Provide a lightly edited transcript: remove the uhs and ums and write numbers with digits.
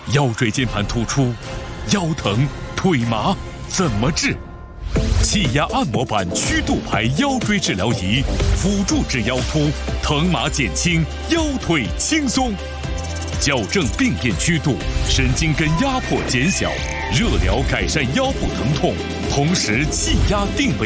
腰椎间盘突出、腰疼、腿麻怎么治？气压按摩板曲度牌腰椎治疗仪，辅助治腰突，疼麻减轻，腰腿轻松。矫正病变曲度，神经根压迫减小，热疗改善腰部疼痛，同时气压定位。